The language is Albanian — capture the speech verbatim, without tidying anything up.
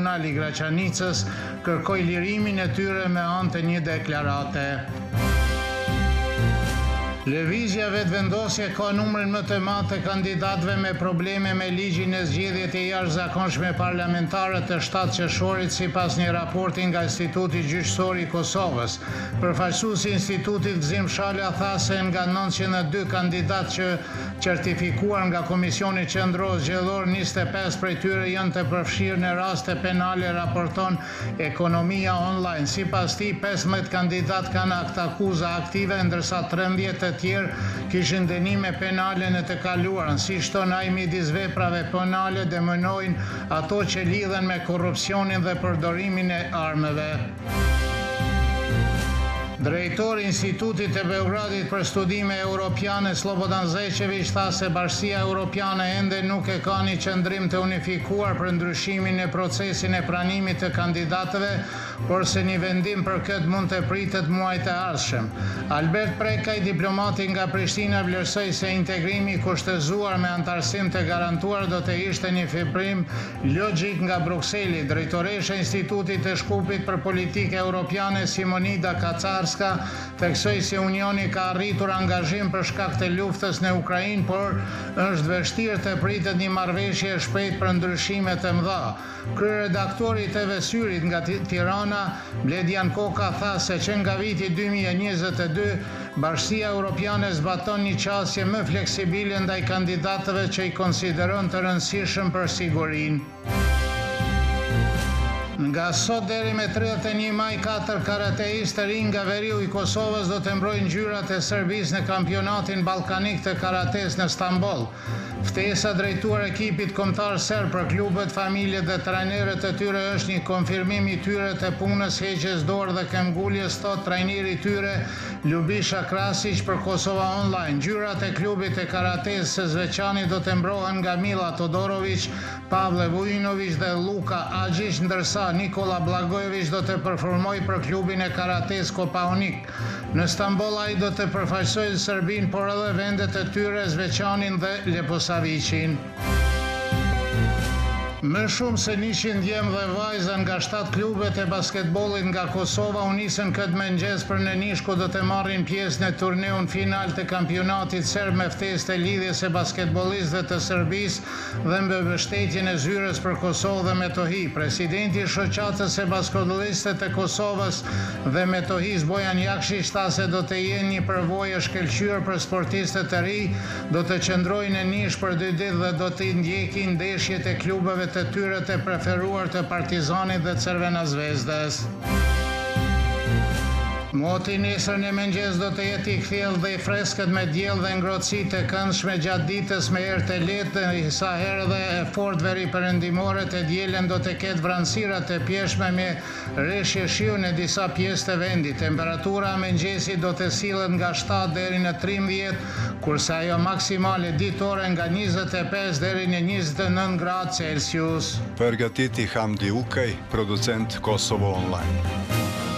Regional i Graçanicës kërkoi lirimin e tyre me anë të një deklarate. Lëvizja vetëvendosje ka numrin më të madh të kandidatëve me probleme me ligjin e zgjedhjeve të jashtëzakonshme parlamentare të shtatë qershorit sipas një raporti nga Instituti Gjyqësor i Kosovës. Përfaqësuesi i institutit Gzim Shala tha se nga nëntëqind e dy kandidatë që certifikuar nga Komisioni Qendror Zgjedhor, njëzet e pesë prej tyre janë të përfshirë në raste penale, raporton Ekonomia Online. Sipas tij, pesëmbëdhjetë kandidatë kanë akt akuza aktive, ndërsa trembëdhjetë të tjerë kishin dënime penale në të kaluarën. Si shton ai, midis veprave penale dëmojnë ato që lidhen me korrupsionin dhe përdorimin e armëve. Drejtori i Institutit të Beogradit për Studime Europiane Slobodan Zečević tha se Bashkia Europiane ende nuk e ka një qëndrim të unifikuar për ndryshimin e procesin e pranimit të kandidatëve, por se një vendim për këtë mund të pritet muajt e ardhshëm. Albert Prekaj, diplomati nga Prishtina, vlerësoi se integrimi i kushtëzuar me antarësim të garantuar do të ishte një veprim logjik nga Brukseli. Drejtoresha e Institutit të Shkupit për Politikë Europiane Simonida Kacar theksoi se Unioni ka arritur angazhim për shkak të luftës në Ukrainë, por është vështirë të pritet një marrëveshje e shpejtë për ndryshime të mëdha. Kryeredaktori i T V Syrit nga Tirana, Bledjan Koka, tha se që nga viti dy mijë e njëzet e dy Bashkia Europiane zbaton një qasje më fleksibile ndaj kandidatëve që i konsideron të rëndësishëm për sigurinë. Nga sot deri me tridhjetë e një maj, katër karateistë të rinj nga veriu i Kosovës do të mbrojnë ngjyrat e Serbisë në kampionatin ballkanik të karates në Stamboll. Ftesa drejtuar ekipit kombëtar serb për klubet, familjet dhe trajnerët e tyre është një konfirmim i tyre të punës heqjes dorë dhe këmbguljes, thot trajneri i tyre Ljubisha Krasić për Kosova Online. Ngjyrat e klubit të karates së Zveçani do të mbrohen nga Mila Todorović, Pavle Vujinović dhe Luka Agić, ndërsa Nikola Blagojević do të performojë për klubin e karates Kopaonik. Në Stamboll ai do të përfaqësojë Serbinë, por edhe vendet e tyre Zveçanin dhe Leposavicin. Më shumë se njëqind djemë dhe vajza nga shtatë klubet e basketbollit nga Kosova u nisën këtë mëngjes për në Nish, ku do të marrin pjesë në turneun final të kampionatit serb me ftesë të lidhjes së basketbollistëve të Serbisë dhe me mbështetjen e zyrës për Kosovë dhe Metohi. Presidenti i shoqatës së basketbollistëve të Kosovës dhe Metohis, Bojan Jakšić, tha se do të jenë një përvojë shkëlqyer për sportistët të ri, do të qëndrojnë në Nish për dy ditë dhe do të ndjekin ndeshjet e klubeve të tyre të preferuar të Partizanit dhe Crvena Zvezdës. Moti nesër në mëngjes do të jetë i kthjellë dhe i freskët me diell dhe ngrohtësi të këndshme gjatë ditës me erë të lehtë, sa herë dhe e fortë veri perëndimore. Të dielën do të ketë vranësira të pjeshme me rreshje shiu në disa pjesë të vendit. Temperatura e mëngjesit do të sillet nga shtatë deri në tridhjetë, kurse ajo maksimale ditore nga njëzet e pesë deri në njëzet e nëntë gradë Celsius. Përgatiti Hamdi Ukaj, producent Kosovo Online.